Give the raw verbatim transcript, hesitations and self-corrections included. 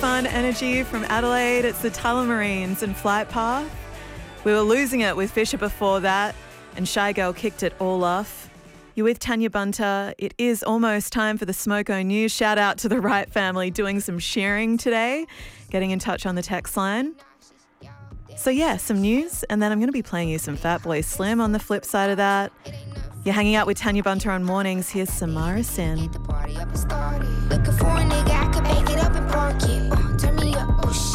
fun energy from Adelaide. It's the Tullamarines and Flight Path. We were losing it with Fisher before that, and Shy Girl kicked it all off. You're with Tanya Bunter. It is almost time for the Smoko News. Shout out to the Wright family doing some sharing today, getting in touch on the text line. So yeah, some news, and then I'm going to be playing you some Fatboy Slim on the flip side of that. You're hanging out with Tanya Bunter on mornings. Here's Samara Sin. Looking for a nigga I could bake it up and park it. Uh, turn me up, oh shit.